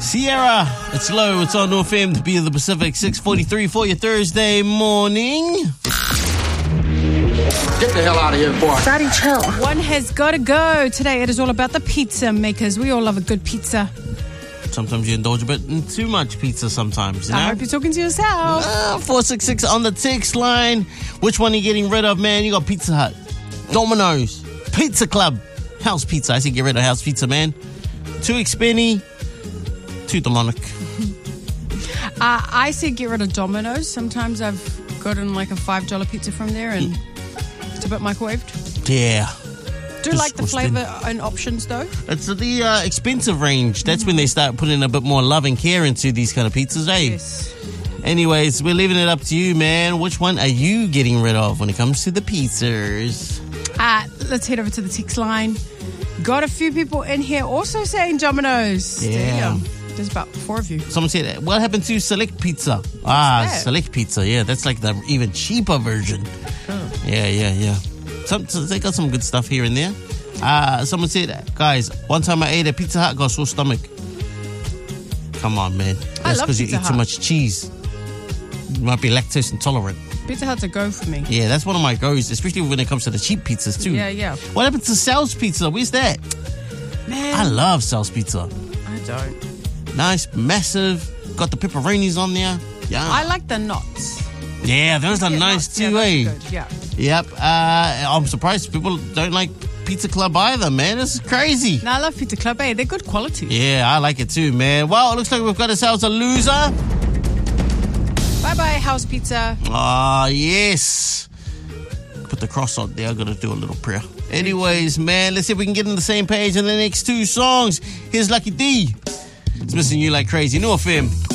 Sierra, it's low. It's on North FM to be in the Pacific. 6:43 for your Thursday morning. Get the hell out of here, boy. Daddy, chill. One has got to go. Today it is all about the pizza makers. We all love a good pizza. Sometimes you indulge a bit in too much pizza sometimes, you know? I hope you're talking to yourself. 466 on the text line. Which one are you getting rid of, man? You got Pizza Hut, Domino's, Pizza Club, House Pizza. I say get rid of House Pizza, man. Too expenny, too demonic. I say get rid of Domino's. Sometimes I've gotten like a $5 pizza from there and it's a bit microwaved. Yeah. Do you like the flavour and options though? It's the expensive range. That's when they start putting a bit more love and care into these kind of pizzas, eh? Yes. Anyways, we're leaving it up to you, man. Which one are you getting rid of when it comes to the pizzas? Let's head over to the text line. Got a few people in here also saying Domino's. Yeah. Damn. There's about 4 of you. Someone said, what happened to Select Pizza? Select Pizza. Yeah, that's like the even cheaper version. Oh. Yeah. They got some good stuff here and there. Someone said, guys, one time I ate a Pizza Hut, got a sore stomach. Come on, man. That's because you eat too much cheese. You might be lactose intolerant. Pizza Hut's a go for me. Yeah, that's one of my goes, especially when it comes to the cheap pizzas too. Yeah. What happened to Sal's Pizza? Where's that? Man. I love Sal's Pizza. I don't. Nice, massive, got the pepperonis on there. Yeah. I like the knots. Yeah, those are nice too, eh? Good. Yeah. Yep. I'm surprised people don't like Pizza Club either, man. This is crazy. No, I love Pizza Club, eh? They're good quality. Yeah, I like it too, man. Well, it looks like we've got ourselves a loser. Bye-bye, House Pizza. Yes. Put the cross on there. I got to do a little prayer. Anyways, man, let's see if we can get on the same page in the next 2 songs. Here's Lucky D. It's missing you like crazy. North FM.